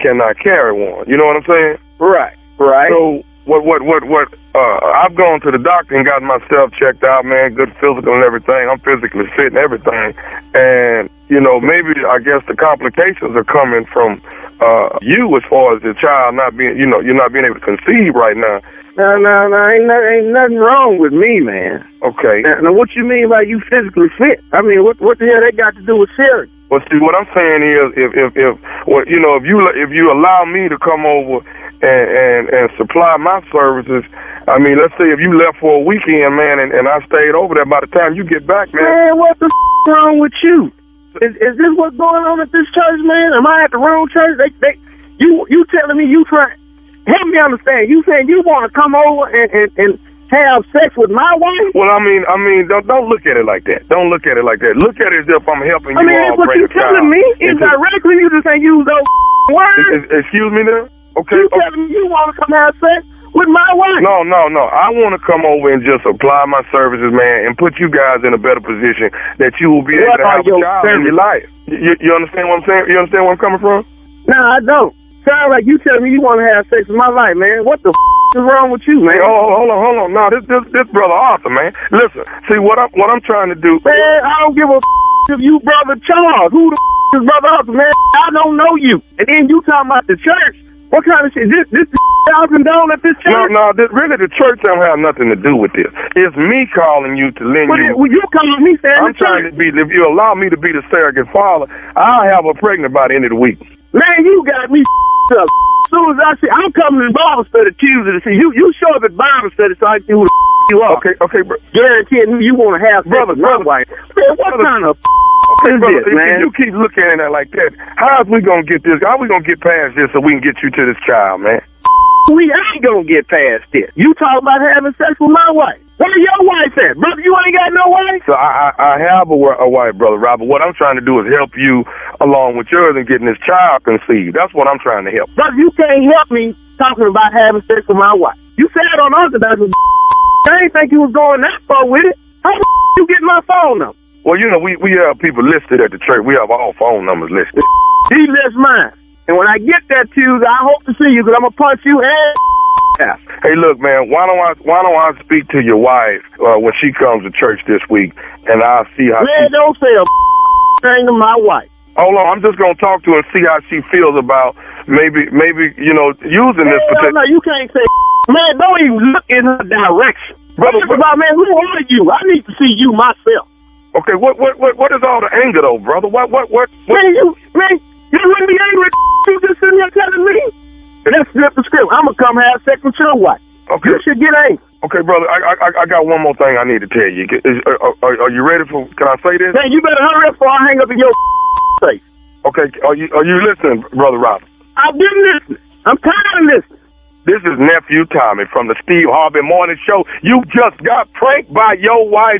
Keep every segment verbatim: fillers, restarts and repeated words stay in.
cannot carry one. You know what I'm saying? Right, right. So what, what, what, what? Uh, I've gone to the doctor and gotten myself checked out, man. Good physical and everything. I'm physically fit and everything. And you know, maybe I guess the complications are coming from uh, you as far as the child not being, you know, you're not being able to conceive right now. No, no, no, ain't, no, ain't nothing wrong with me, man. Okay. Now, now, what you mean by you physically fit? I mean, what what the hell that got to do with Sherry? Well, see, what I'm saying is, if if if well, you know, if you if you allow me to come over and and, and supply my services, I mean, let's say if you left for a weekend, man, and, and I stayed over there, by the time you get back, man. Man, what the f- wrong with you? Is is this what's going on at this church, man? Am I at the wrong church? They they you you telling me you trying? Help me understand. You saying you want to come over and, and, and have sex with my wife? Well, I mean, I mean, don't don't look at it like that. Don't look at it like that. Look at it as if I'm helping you. I mean, all what bring you a child telling me is into- directly. You just ain't use those words. Is- is- Excuse me, now. Okay. You okay. telling me you want to come have sex with my wife? No, no, no. I want to come over and just apply my services, man, and put you guys in a better position that you will be able What to are have a your child in your life. You, you understand what I'm saying? You understand where I'm coming from? No, I don't. Sound like you telling me you want to have sex with my life, man. What the f- is wrong with you, man? Hey, oh, hold on, hold on. No, this, this, this brother Arthur, man. Listen, see what I'm, what I'm trying to do. Man, I don't give a f- if you brother Charles. Who the f- is brother Arthur, man? I don't know you. And then you talking about the church. What kind of shit? This, this y'all condone at this church? No, no, this, really the church don't have nothing to do with this. It's me calling you to lend But you. it, well, you calling me saying I'm the trying church. to be, if you allow me to be the surrogate father, I'll have her pregnant by the end of the week. Man, you got me f- up. As soon as I see, I'm coming to Bible study Tuesday to see you. You show up at Bible study so I can see who the f- you are. Okay, okay, bro. Guaranteeing you want to have sex Brother, with my brother. wife. Man, what Brother. kind of f- Okay, is brother, this, if man? you keep looking at it like that, how is we gonna get this? How we gonna get past this so we can get you to this child, man? We ain't gonna get past this. You talk about having sex with my wife. Where your wife at? Brother, you ain't got no wife? So I, I, I have a, a wife, brother Robert. What I'm trying to do is help you along with yours and getting this child conceived. That's what I'm trying to help. Brother, you can't help me talking about having sex with my wife. You said on Orthodox, I ain't think you was going that far with it. How the you get my phone number? Well, you know, we, we have people listed at the church. We have all phone numbers listed. He lists mine. And when I get that Tuesday, I hope to see you because I'm going to punch you and out. Hey, look, man, why don't I why don't I speak to your wife uh, when she comes to church this week, and I'll see how Man, she... don't say a thing to my wife. Hold on, I'm just going to talk to her and see how she feels about maybe, maybe you know, using this Man, particular... no, you can't say man, don't even look in her direction. Brother, Brother, about, man, who are you? I need to see you myself. Okay, what what what what is all the anger though, brother? What what what? what? Man, you, man, you wouldn't be angry at you just sitting here telling me. Let's flip the script. I'm going to come have sex with your wife. Okay. You should get angry. Okay, brother, I I I got one more thing I need to tell you. Is, are, are, are you ready for? Can I say this? Man, you better hurry up before I hang up in your face. Okay, are you are you listening, brother Robert? I've been listening. I'm tired of listening. This is nephew Tommy from the Steve Harvey Morning Show. You just got pranked by your wife.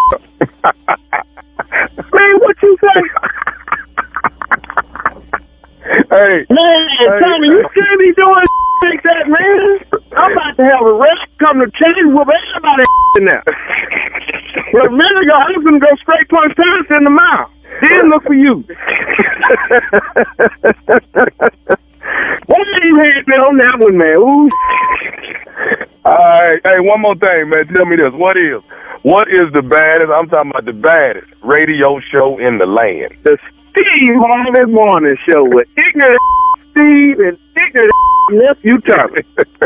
Man, what you say? Hey, Man, hey, Tommy, you can't be doing like that, man. I'm about to have a rest come to change with everybody in there. Well, a minute ago, I was going to go straight punch Thomas in the mouth. Then look for you. What did you had me on that one, man? Ooh. all right, hey, one more thing, man. Tell me this. What is what is the baddest? I'm talking about the baddest radio show in the land. The Steve Harvey Morning Show with ignorant Steve and ignorant nephew Tommy.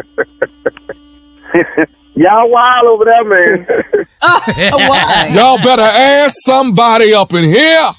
Y'all wild over there, man. Why? Y'all better ask somebody up in here.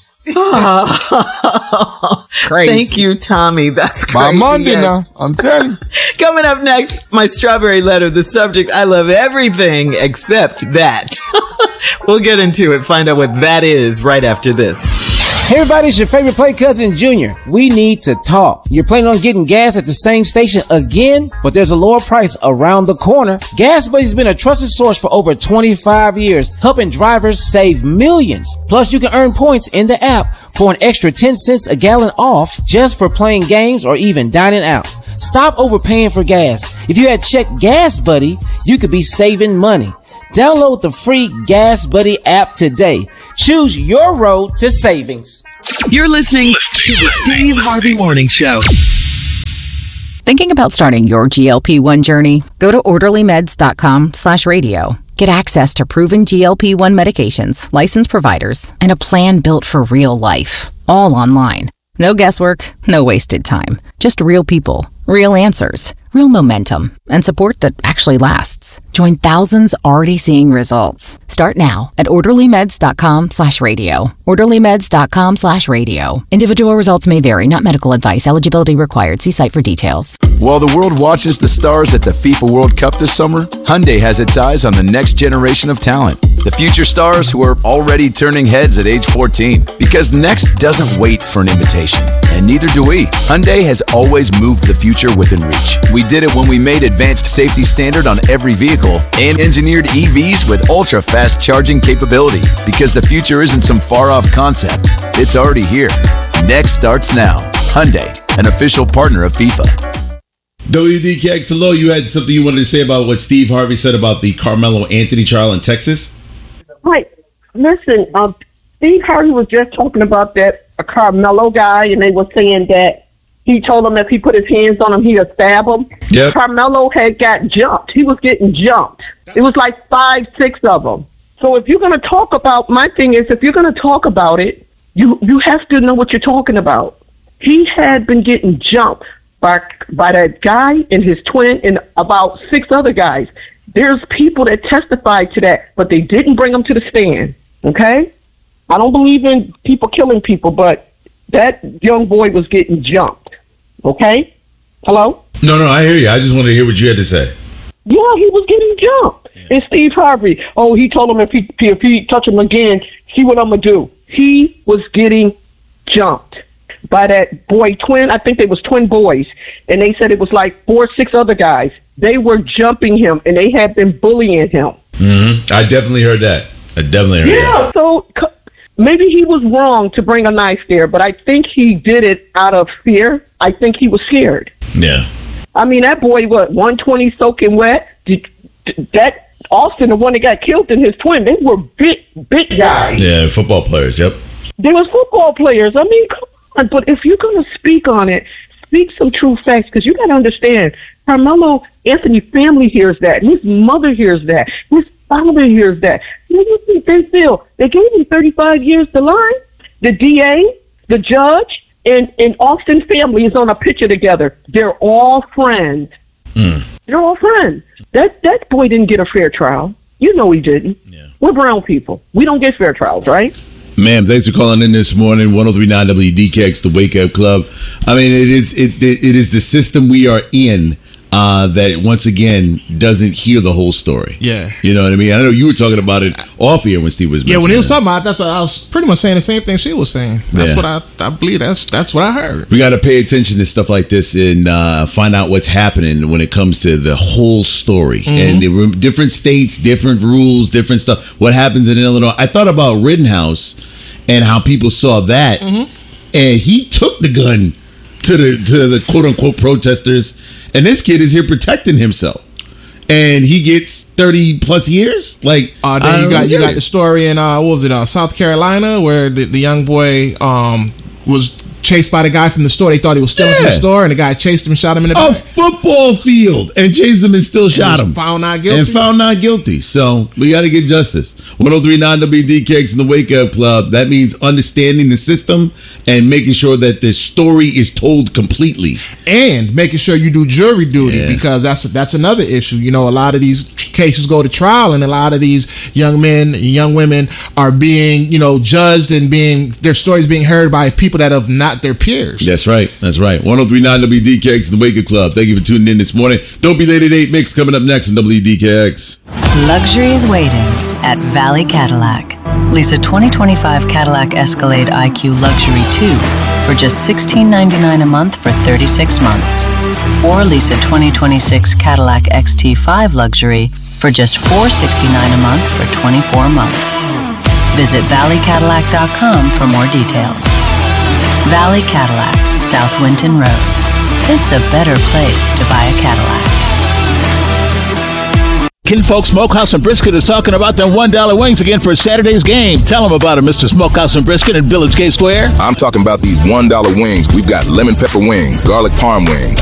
Crazy. Thank you, Tommy. That's crazy. By Monday yes. now, I'm telling you. Coming up next, my strawberry letter. The subject, I love everything except that. We'll get into it, find out what that is right after this. Hey everybody, it's your favorite play cousin Junior. We need to talk. You're planning on getting gas at the same station again, but there's a lower price around the corner. Gas Buddy's been a trusted source for over twenty-five years, helping drivers save millions. Plus, you can earn points in the app for an extra ten cents a gallon off just for playing games or even dining out. Stop overpaying for gas. If you had checked Gas Buddy, you could be saving money. Download the free Gas Buddy app today. Choose your road to savings. You're listening to the Steve Harvey Morning Show. Thinking about starting your G L P one journey? Go to orderlymeds.com slash radio. Get access to proven G L P one medications, licensed providers, and a plan built for real life. All online. No guesswork, no wasted time. Just real people, real answers, real momentum, and support that actually lasts. Join thousands already seeing results. Start now at orderlymeds.com slash radio. orderlymeds.com slash radio. Individual results may vary, not medical advice. Eligibility required. See site for details. While the world watches the stars at the FIFA World Cup this summer, Hyundai has its eyes on the next generation of talent. The future stars who are already turning heads at age fourteen. Because next doesn't wait for an invitation, and neither do we. Hyundai has always moved the future within reach. We did it when we made advanced safety standard on every vehicle and engineered E Vs with ultra-fast charging capability. Because the future isn't some far-off concept. It's already here. Next starts now. Hyundai, an official partner of FIFA. W D K X, hello. You had something you wanted to say about what Steve Harvey said about the Carmelo Anthony trial in Texas? Right. Listen, um, Steve Harvey was just talking about that a Carmelo guy, and they were saying that he told him if he put his hands on him, he'd stab him. Yep. Carmelo had got jumped. He was getting jumped. It was like five, six of them. So if you're going to talk about, my thing is, if you're going to talk about it, you, you have to know what you're talking about. He had been getting jumped by, by that guy and his twin and about six other guys. There's people that testified to that, but they didn't bring them to the stand, okay? I don't believe in people killing people, but that young boy was getting jumped, okay? Hello? No, no, I hear you. I just wanted to hear what you had to say. Yeah, he was getting jumped. Yeah. And Steve Harvey, oh, he told him if he, if he touch him again, see what I'm going to do. He was getting jumped by that boy twin. I think they was twin boys, and they said it was like four, six other guys. They were jumping him, and they had been bullying him. Mm-hmm. I definitely heard that. I definitely heard yeah, that. Yeah, so maybe he was wrong to bring a knife there, but I think he did it out of fear. I think he was scared. Yeah. I mean, that boy, what, one twenty soaking wet? Did, that Austin, the one that got killed, and his twin, they were big, big guys. Yeah, football players, yep. They was football players. I mean, come on. But if you're going to speak on it, speak some true facts, because you got to understand, Carmelo Anthony family hears that. His mother hears that. His father hears that. What do you think they feel? They gave him thirty-five years to lie. The D A, the judge, and, and Austin family is on a picture together. They're all friends. Mm. They're all friends. That that boy didn't get a fair trial. You know he didn't. Yeah. We're brown people. We don't get fair trials, right? Ma'am, thanks for calling in this morning. one oh three point nine W D K X, the Wake Up Club. I mean, it is it it, it is the system we are in uh, that once again doesn't hear the whole story. Yeah, you know what I mean. I know you were talking about it off here when Steve was. Yeah, when he was talking about that, I was pretty much saying the same thing she was saying. That's yeah. what I I believe. That's that's what I heard. We got to pay attention to stuff like this and uh, find out what's happening when it comes to the whole story. Mm-hmm. And the different states, different rules, different stuff. What happens in Illinois? I thought about Rittenhouse and how people saw that, mm-hmm. and he took the gun to the to the quote unquote protesters, and this kid is here protecting himself, and he gets thirty plus years. Like, uh, then you got you got it. the story in uh, what was it, uh, South Carolina, where the, the young boy um, was chased by the guy from the store. They thought he was stealing yeah. from the store, and the guy chased him and shot him in the back. A football field, and chased him and still and shot him. Found not guilty. And found not guilty. So we got to get justice. one oh three point nine W D K X in the Wake Up Club. That means understanding the system and making sure that the story is told completely, and making sure you do jury duty yeah. because that's that's another issue. You know, a lot of these cases go to trial, and a lot of these young men, young women are being, you know, judged and being their stories being heard by people that have not their peers. That's right. That's right. one oh three point nine W D K X in the Wake Up Club. Thank you for tuning in this morning. Don't be late at eight. Mix coming up next on W D K X. Luxury is waiting at Valley Cadillac. Lease a twenty twenty-five Cadillac Escalade I Q Luxury two for just sixteen ninety-nine a month for thirty-six months. Or lease a twenty twenty-six Cadillac X T five Luxury for just four sixty-nine a month for twenty-four months. Visit valley cadillac dot com for more details. Valley Cadillac, South Winton Road. It's a better place to buy a Cadillac. Kinfolk Smokehouse and Brisket is talking about them one dollar wings again for Saturday's game. Tell them about it, Mister Smokehouse and Brisket in Village K Square. I'm talking about these one dollar wings. We've got lemon pepper wings, garlic parm wings,